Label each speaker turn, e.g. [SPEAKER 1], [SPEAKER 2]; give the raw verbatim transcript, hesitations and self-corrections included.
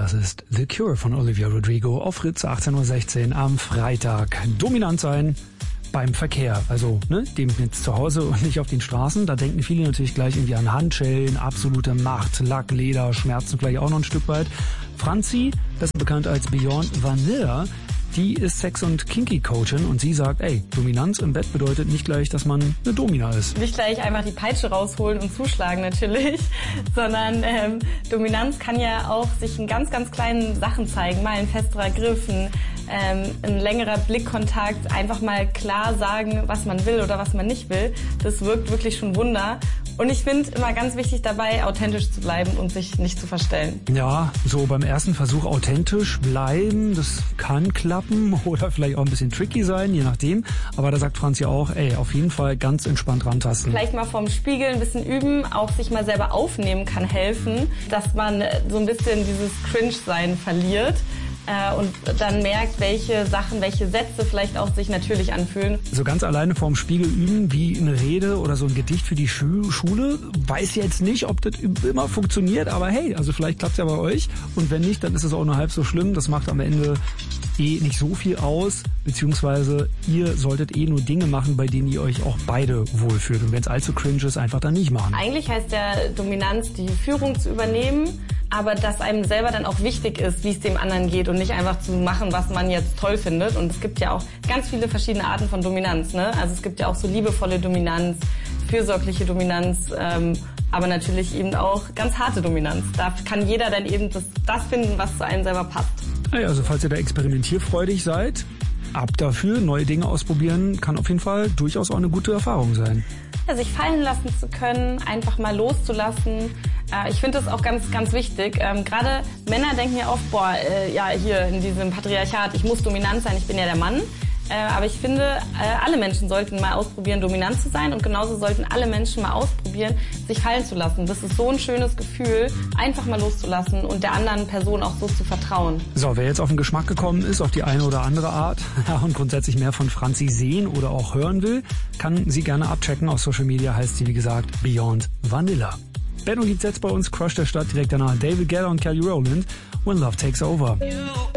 [SPEAKER 1] Das ist The Cure von Olivia Rodrigo auf Fritz achtzehn Uhr sechzehn am Freitag. Dominant sein beim Verkehr, also ne, dem jetzt zu Hause und nicht auf den Straßen. Da denken viele natürlich gleich irgendwie an Handschellen, absolute Macht, Lack, Leder, Schmerzen vielleicht auch noch ein Stück weit. Franzi, das ist bekannt als Beyond Vanilla, die ist Sex- und Kinky-Coachin und sie sagt, ey, Dominanz im Bett bedeutet nicht gleich, dass man eine Domina ist.
[SPEAKER 2] Nicht gleich einfach die Peitsche rausholen und zuschlagen natürlich, sondern ähm, Dominanz kann ja auch sich in ganz, ganz kleinen Sachen zeigen. Mal ein festerer Griff, ein, ähm, ein längerer Blickkontakt, einfach mal klar sagen, was man will oder was man nicht will. Das wirkt wirklich schon Wunder. Und ich finde immer ganz wichtig dabei, authentisch zu bleiben und sich nicht zu verstellen.
[SPEAKER 1] Ja, so beim ersten Versuch authentisch bleiben, das kann klappen oder vielleicht auch ein bisschen tricky sein, je nachdem. Aber da sagt Franz ja auch, ey, auf jeden Fall ganz entspannt rantasten.
[SPEAKER 2] Vielleicht mal vorm Spiegel ein bisschen üben, auch sich mal selber aufnehmen kann helfen, dass man so ein bisschen dieses Cringe-Sein verliert. Und dann merkt, welche Sachen, welche Sätze vielleicht auch sich natürlich anfühlen.
[SPEAKER 1] So ganz alleine vorm Spiegel üben, wie eine Rede oder so ein Gedicht für die Schu- Schule. Weiß jetzt nicht, ob das immer funktioniert, aber hey, also vielleicht klappt's ja bei euch. Und wenn nicht, dann ist es auch nur halb so schlimm. Das macht am Ende eh nicht so viel aus, beziehungsweise ihr solltet eh nur Dinge machen, bei denen ihr euch auch beide wohlfühlt. Und wenn es allzu cringe ist, einfach dann nicht machen.
[SPEAKER 2] Eigentlich heißt ja Dominanz, die Führung zu übernehmen, aber dass einem selber dann auch wichtig ist, wie es dem anderen geht und nicht einfach zu machen, was man jetzt toll findet. Und es gibt ja auch ganz viele verschiedene Arten von Dominanz, ne? Also es gibt ja auch so liebevolle Dominanz, fürsorgliche Dominanz, ähm, aber natürlich eben auch ganz harte Dominanz. Da kann jeder dann eben das, das finden, was zu einem selber passt.
[SPEAKER 1] Naja, also falls ihr da experimentierfreudig seid, ab dafür, neue Dinge ausprobieren, kann auf jeden Fall durchaus auch eine gute Erfahrung sein.
[SPEAKER 2] Ja, sich fallen lassen zu können, einfach mal loszulassen. Äh, ich finde das auch ganz, ganz wichtig. Ähm, Gerade Männer denken ja oft, boah, äh, ja, hier in diesem Patriarchat, ich muss dominant sein, ich bin ja der Mann. Äh, aber ich finde, äh, alle Menschen sollten mal ausprobieren, dominant zu sein und genauso sollten alle Menschen mal ausprobieren, sich fallen zu lassen. Das ist so ein schönes Gefühl, einfach mal loszulassen und der anderen Person auch so zu vertrauen.
[SPEAKER 1] So, wer jetzt auf den Geschmack gekommen ist, auf die eine oder andere Art und grundsätzlich mehr von Franzi sehen oder auch hören will, kann sie gerne abchecken. Auf Social Media heißt sie, wie gesagt, Beyond Vanilla. Benno gibt's jetzt bei uns, Crush der Stadt, direkt danach David Guetta und Kelly Rowland, When Love Takes Over.